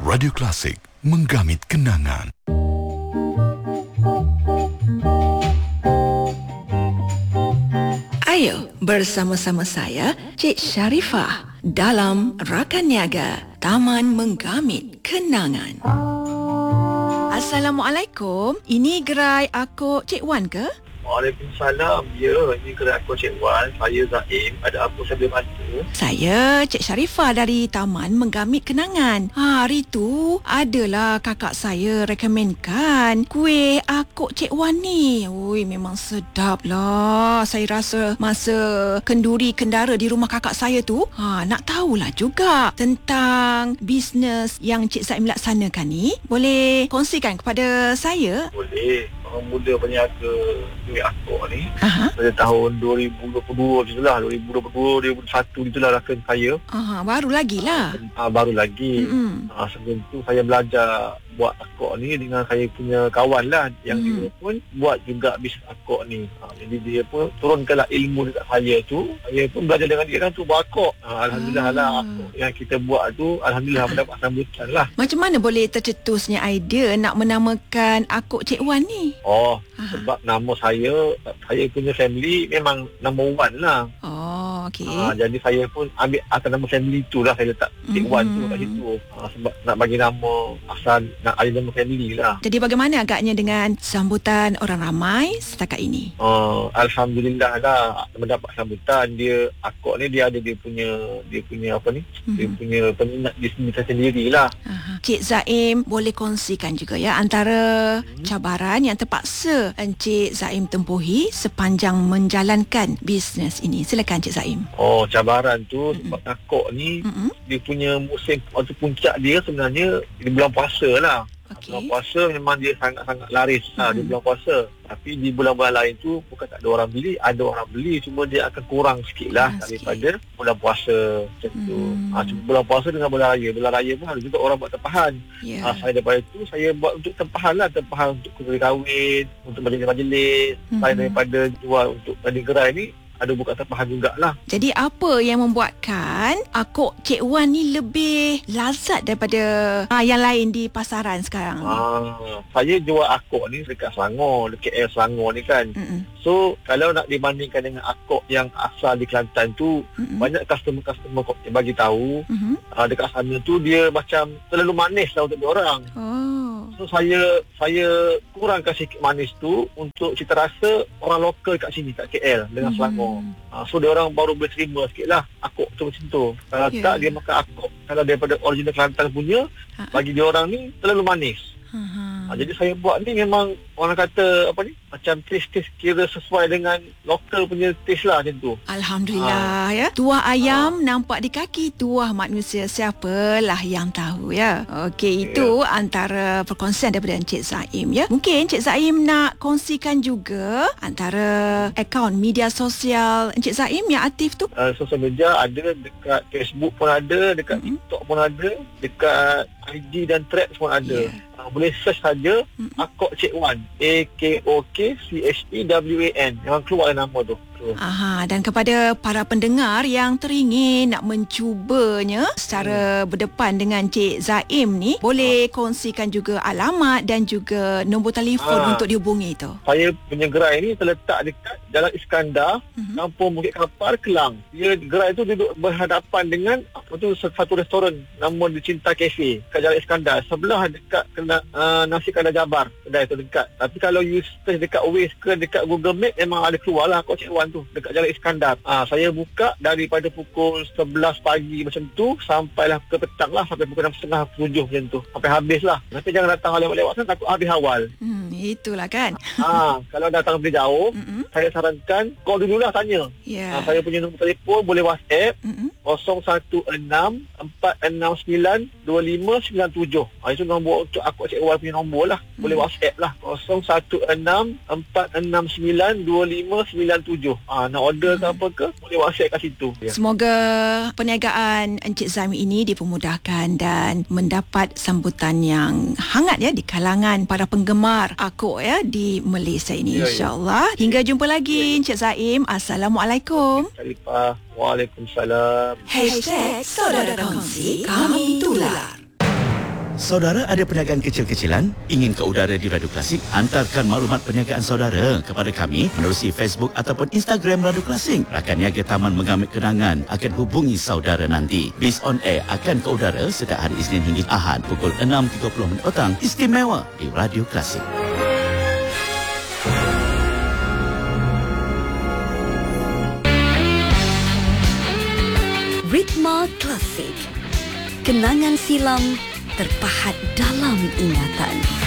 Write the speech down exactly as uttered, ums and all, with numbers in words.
Radio Klasik, menggamit kenangan. Ayo bersama-sama saya, Cik Sharifah, dalam Rakan Niaga Taman Menggamit Kenangan. Assalamualaikum. Ini gerai aku Cik Wan ke? Waalaikumsalam. Ya, ini gerai aku Cik Wan. Saya Zaim. Ada apa saya boleh bantu? Saya Cik Sharifah dari Taman Menggamit Kenangan. Ha, hari tu adalah kakak saya rekomenkan kuih akuk Cik Wan ni. Ui, memang sedap lah. Saya rasa masa kenduri kendara di rumah kakak saya tu, ha, nak tahulah juga tentang bisnes yang Cik Zaim laksanakan ni. Boleh kongsikan kepada saya? Boleh. Orang muda peniaga kuih akuk ni. Aha. Pada tahun dua ribu dua puluh dua macam itulah. dua ribu dua puluh dua, dua ribu dua puluh satu itulah rakan saya. Aha, baru lagi lah. Ah, baru lagi. Mm-mm. Ah, sebelum tu saya belajar buat akuk ni dengan saya punya kawan lah, yang Hmm. dia pun buat juga bisnes akuk ni. Ha, jadi dia pun turunkanlah ilmu dekat saya tu. Saya pun belajar dengan dia kan tu buat akuk. Ha, Alhamdulillah Ah. lah, akuk yang kita buat tu Alhamdulillah mendapat sambutan lah. Macam mana boleh tercetusnya idea nak menamakan akuk Cik Wan ni? Oh, Aha. sebab nama saya, saya punya family memang number one lah. Oh, okey. Ha, jadi saya pun ambil atas nama family tu lah, saya letak Cik Wan tu kat Mm-mm. situ. Ha, sebab nak bagi nama asal, nak ada nama family lah. Jadi bagaimana agaknya dengan sambutan orang ramai setakat ini? Uh, Alhamdulillah lah mendapat sambutan. Dia akuk ni dia ada dia punya dia punya apa ni? Mm-hmm. Dia punya peminat di sendiri sendirilah. Aha. Cik Zaim boleh kongsikan juga ya antara hmm. cabaran yang terpaksa Encik Zaim tempuhi sepanjang menjalankan bisnes ini. Silakan Cik Zaim. Oh, cabaran tu Mm-mm. sebab akuk ni Mm-mm. dia punya musim waktu puncak dia sebenarnya di bulan puasa lah. Okey. Bulan puasa memang dia sangat-sangat laris lah di Mm-mm. bulan puasa. Tapi di bulan-bulan lain tu bukan tak ada orang beli, ada orang beli, cuma dia akan kurang sikit lah Kurang daripada bulan puasa macam tu. Mm. Ha, cuma bulan puasa dengan bulan raya. Bulan raya pun ada juga orang buat tempahan. Ya. Ha, saya daripada tu saya buat untuk tempahan lah, tempahan untuk kuih kahwin, untuk majlis-majlis. Mhm. Selain daripada jual untuk tadi gerai ni, ada buka tempahan jugalah. Jadi apa yang membuatkan akuk Cik Wan ni lebih lazat daripada ah, yang lain di pasaran sekarang? Ha, saya jual akuk ni dekat Selangor, dekat K L Selangor ni kan. Mm-mm. So, kalau nak dibandingkan dengan akuk yang asal di Kelantan tu, Mm-mm. banyak customer-customer yang bagi tahu Mm-hmm. uh, dekat sana tu dia macam terlalu manis lah untuk diorang. Oh. So saya saya kurangkan sikit manis tu untuk cita rasa orang lokal kat sini, kat K L dengan Mhm. Selangor. Uh, so diorang baru boleh terima sikit lah akuk tu macam tu. Kalau Ya. tak dia makan akuk, kalau daripada original Kelantan punya, Ha. bagi diorang ni terlalu manis. Ha. Ha, jadi saya buat ni memang orang kata apa ni, macam taste-taste kira sesuai dengan lokal punya taste lah macam tu. Alhamdulillah ya. Tuah ayam nampak di kaki tuah manusia, siapalah yang tahu ya. Okey, itu antara perkongsian daripada Encik Zaim ya. Mungkin Encik Zaim nak kongsikan juga antara akaun media sosial Encik Zaim yang aktif tu. Uh, sosial media ada, dekat Facebook pun ada, dekat Mm-mm. TikTok pun ada, dekat I G dan Threads pun ada. Ya. Uh, boleh search saja Mm-mm. Akuk Cik Wan, A K O K C H E W A N. Memang keluar nama tu. So, Aha, dan kepada para pendengar yang teringin nak mencubanya secara hmm. berdepan dengan Cik Zaim ni, boleh kongsikan juga alamat dan juga nombor telefon Ah. untuk dihubungi tu. saya punya gerai ni terletak dekat Jalan Iskandar, Mhm. Kampung Bukit Kapar, Kelang. Dia gerai tu duduk berhadapan dengan apa tu, satu restoran nama dia Cinta Cafe kat Jalan Iskandar. Sebelah dekat kena, uh, Nasi Kandar Jabar. Kedai tu dekat. Tapi kalau you search dekat Waze ke dekat Google Map, memang ada keluar lah Akuk Cik Wan tu dekat Jalan Iskandar. Ah, saya buka daripada pukul sebelas pagi macam tu sampailah ke petang lah, sampai pukul enam tiga puluh tujuh macam tu. Sampai habis lah. Tapi jangan datang lewat-lewat sana, takut habis awal. Hmm, itulah kan. Ah, kalau datang lebih jauh, Mm-mm. saya sarankan call dululah tanya. Ya. Ah, saya punya nombor telefon boleh WhatsApp Mm-mm. kosong satu enam empat enam sembilan dua lima sembilan tujuh. Ah, itu nombor untuk Akuk Cik Wan punya nombor lah. Boleh Hmm. WhatsApp lah kosong satu enam empat enam sembilan dua lima sembilan tujuh. Ah, nak order ke apa ke, boleh WhatsApp kat situ. Ya. Semoga perniagaan Encik Zaim ini dipermudahkan dan mendapat sambutan yang hangat ya di kalangan para penggemar akuk ya di Malaysia ini, Ya, ya. insya-Allah. Hingga jumpa lagi Encik Zaim. Assalamualaikum. Sharifah, Waalaikumsalam. Hashtag Saudara Kongsi, kami tular. Saudara ada perniagaan kecil-kecilan? Ingin ke udara di Radio Klasik? Hantarkan maklumat perniagaan saudara kepada kami menerusi Facebook ataupun Instagram Radio Klasik. Rakan niaga Taman Mengamit Kenangan akan hubungi saudara nanti. Bis on air akan ke udara setiap hari Isnin hingga Ahad pukul enam tiga puluh minit petang. Istimewa di Radio Klasik. Ritma Klasik. Kenangan silam terpahat dalam ingatan.